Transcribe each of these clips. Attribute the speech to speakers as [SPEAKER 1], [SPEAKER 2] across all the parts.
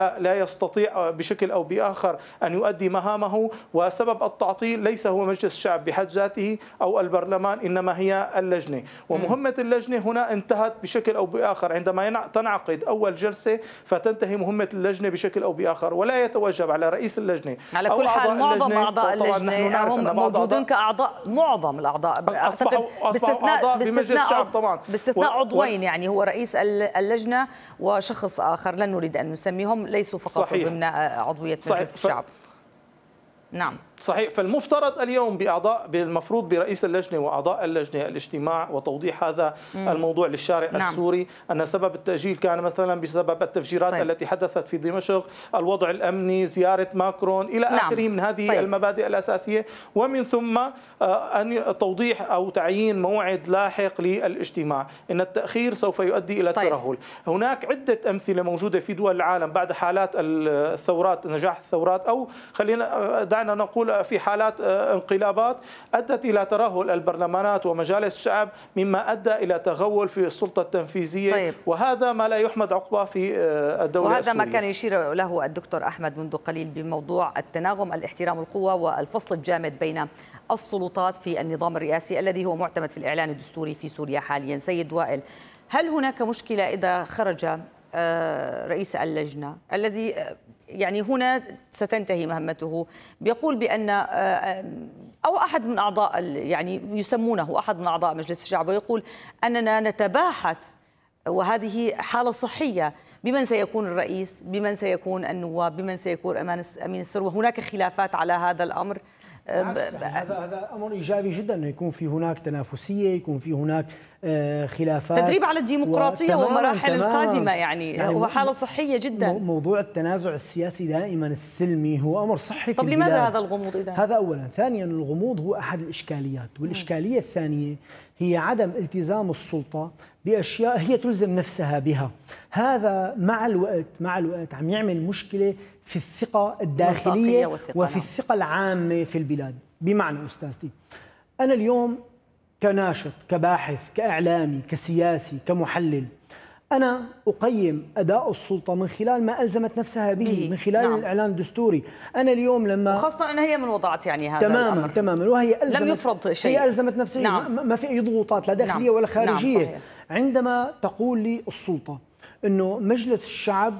[SPEAKER 1] لا يستطيع بشكل أو بآخر أن يؤدي مهامه، وسبب التعطيل ليس هو مجلس الشعب بحد ذاته أو البرلمان، إنما هي اللجنة. ومهمة اللجنة هنا انتهت بشكل أو بآخر عندما تنعقد أول جلسة، فتنتهي مهمة اللجنة بشكل أو بآخر، ولا يتوجب على رئيس اللجنة
[SPEAKER 2] على كل حال معظم أعضاء اللجنة هم موجودون كأعضاء، معظم الأعضاء
[SPEAKER 1] أصبحوا أعضاء بمجلس الشعب طبعا،
[SPEAKER 2] باستثناء عضوين، يعني هو رئيس اللجنة وشخص آخر لن نريد أن نسميهم، ليسوا فقط صحيح. ضمن عضوية مجلس الشعب. نعم
[SPEAKER 1] صحيح. فالمفترض اليوم بالمفروض برئيس اللجنة وأعضاء اللجنة الاجتماع وتوضيح هذا الموضوع للشارع السوري، أن سبب التأجيل كان مثلا بسبب التفجيرات التي حدثت في دمشق، الوضع الأمني، زيارة ماكرون إلى آخره من هذه المبادئ الأساسية، ومن ثم أن توضيح أو تعيين موعد لاحق للاجتماع. إن التأخير سوف يؤدي إلى الترهل. هناك عدة أمثلة موجودة في دول العالم بعد حالات الثورات، نجاح الثورات، أو دعنا نقول في حالات انقلابات أدت إلى ترهل البرلمانات ومجالس الشعب، مما أدى إلى تغول في السلطة التنفيذية. وهذا ما لا يحمد عقباه في الدولة
[SPEAKER 2] وهذا
[SPEAKER 1] السورية.
[SPEAKER 2] ما كان يشير له الدكتور أحمد منذ قليل بموضوع التناغم، الاحترام القوة والفصل الجامد بين السلطات في النظام الرئاسي الذي هو معتمد في الإعلان الدستوري في سوريا حاليا. سيد وائل، هل هناك مشكلة إذا خرج رئيس اللجنة الذي يعني هنا ستنتهي مهمته بيقول بأن أو أحد من أعضاء، يعني يسمونه أحد من أعضاء مجلس الشعب، ويقول أننا نتباحث وهذه حالة صحية بمن سيكون الرئيس، بمن سيكون النواب، بمن سيكون أمين السر، وهناك خلافات على هذا الأمر.
[SPEAKER 3] هذا أمر إيجابي جدا، أنه يكون في هناك تنافسية، يكون في هناك خلافات،
[SPEAKER 2] تدريب على الديمقراطية ومراحل القادمة، يعني هو حالة صحية جدا.
[SPEAKER 3] موضوع التنازع السياسي دائما السلمي هو أمر صحي.
[SPEAKER 2] طب لماذا هذا الغموض إذا؟
[SPEAKER 3] هذا أولا. ثانيا، الغموض هو أحد الإشكاليات، والإشكالية الثانية هي عدم التزام السلطة بأشياء هي تلزم نفسها بها. هذا مع الوقت عم يعمل مشكلة في الثقة الداخلية وفي الثقة العامة في البلاد. بمعنى أستاذتي، أنا اليوم كناشط، كباحث، كإعلامي، كسياسي، كمحلل، أنا أقيم أداء السلطة من خلال ما ألزمت نفسها به من خلال الإعلان الدستوري. أنا اليوم لما
[SPEAKER 2] وخاصة أنها هي من وضعت يعني هذا الأمر
[SPEAKER 3] تماما، وهي
[SPEAKER 2] لم يفرض شيء،
[SPEAKER 3] هي ألزمت نفسها. ما في أي ضغوطات لا داخلية ولا خارجية. عندما تقول لي السلطة أنه مجلس الشعب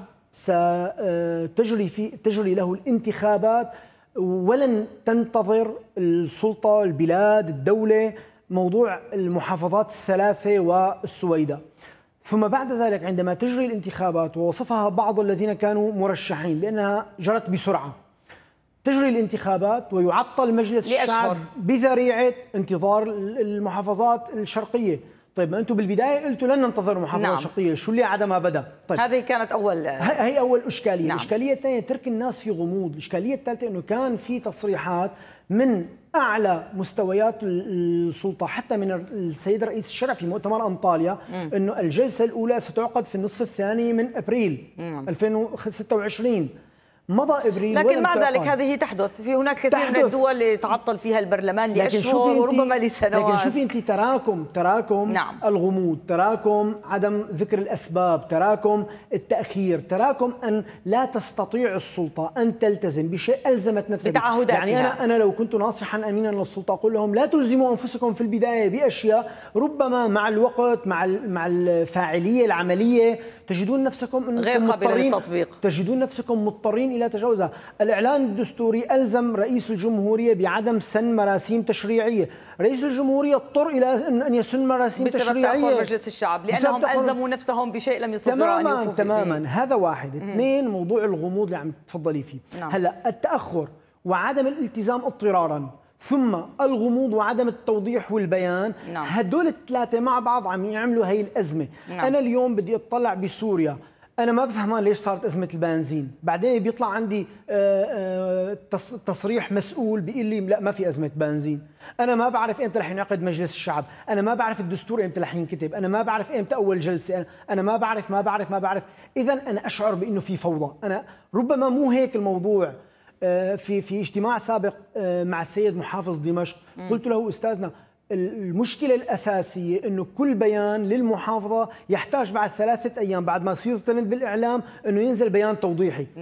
[SPEAKER 3] ستجري له الانتخابات ولن تنتظر السلطة، البلاد، الدولة، موضوع المحافظات الثلاثة والسويداء، ثم بعد ذلك عندما تجري الانتخابات، ووصفها بعض الذين كانوا مرشحين بأنها جرت بسرعة، تجري الانتخابات ويعطل مجلس الشعب بذريعة انتظار المحافظات الشرقية. طيب ما أنتم بالبداية قلتوا لن ننتظر محافظة شرقية، شو اللي عدمها بدأ؟ طيب
[SPEAKER 2] هذه كانت
[SPEAKER 3] هي أول إشكالية. الإشكالية الثانية ترك الناس في غموض. الإشكالية الثالثة أنه كان في تصريحات من أعلى مستويات السلطة، حتى من السيد رئيس الشرع في مؤتمر أنطاليا، أنه الجلسة الأولى ستعقد في النصف الثاني من أبريل 2026. مضى ابريل،
[SPEAKER 2] لكن مع ذلك هذه تحدث في هناك كثير من الدول يتعطل فيها البرلمان لأشهر وربما لسنوات.
[SPEAKER 3] لكن شوفي انت تراكم الغموض، تراكم عدم ذكر الاسباب، تراكم التاخير، تراكم ان لا تستطيع السلطه ان تلتزم بشيء الزمت نفسها
[SPEAKER 2] بتعهداتها.
[SPEAKER 3] يعني انا لو كنت ناصحا امينا للسلطه اقول لهم لا تلزموا انفسكم في البدايه باشياء ربما مع الوقت مع الفاعليه العمليه تجدون نفسكم
[SPEAKER 2] غير قابلة للتطبيق،
[SPEAKER 3] تجدون نفسكم مضطرين إلى تجاوزها. الإعلان الدستوري ألزم رئيس الجمهورية بعدم سن مراسيم تشريعية. رئيس الجمهورية اضطر إلى أن يسن مراسيم تشريعية
[SPEAKER 2] بسبب تأخر مجلس الشعب، لأنهم ألزموا نفسهم بشيء لم يستطيعوا أن يوفوا
[SPEAKER 3] تماما. هذا واحد. اثنين، موضوع الغموض اللي عم تفضلي فيه. هلا التأخر وعدم الالتزام اضطرارا، ثم الغموض وعدم التوضيح والبيان، هدول الثلاثة مع بعض عم يعملوا هي الأزمة. أنا اليوم بدي أطلع بسوريا، أنا ما بفهم ليش صارت أزمة البنزين، بعدين بيطلع عندي تصريح مسؤول بيقول لي لا ما في أزمة بنزين. أنا ما بعرف إمتى رح ينعقد مجلس الشعب، أنا ما بعرف الدستور إمتى رح ينكتب، أنا ما بعرف إمتى أول جلسة، أنا ما بعرف. إذا أنا أشعر بأنه في فوضى. أنا ربما مو هيك الموضوع. في اجتماع سابق مع السيد محافظ دمشق قلت له أستاذنا المشكلة الأساسية أنه كل بيان للمحافظة يحتاج بعد 3 أيام بعد ما يصير ترند بالإعلام أنه ينزل بيان توضيحي.